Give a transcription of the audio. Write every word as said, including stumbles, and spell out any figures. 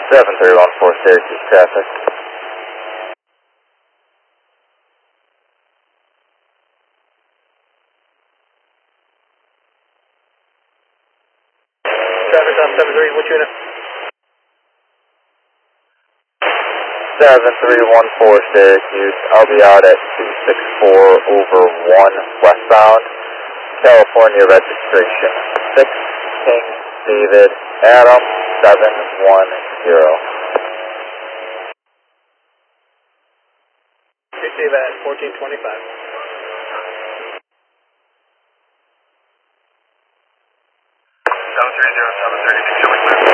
seven three one four Syracuse traffic. Traffic on seven three, which unit? seven three one four Syracuse, I'll be out at two six four over one westbound, California registration, six King David Adam seven one zero. Receive at fourteen twenty-five. seven three zero seven three, concealing clear.